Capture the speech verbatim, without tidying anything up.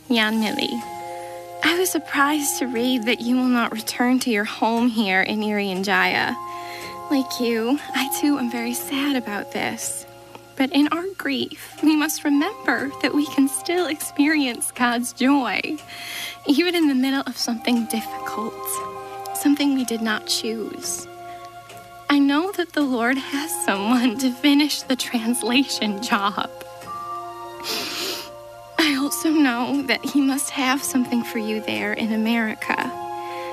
Jan Millie. I was surprised to read that you will not return to your home here in Irian Jaya. Like you, I too am very sad about this. But in our grief, we must remember that we can still experience God's joy, even in the middle of something difficult, something we did not choose. I know that the Lord has someone to finish the translation job. I also know that he must have something for you there in America.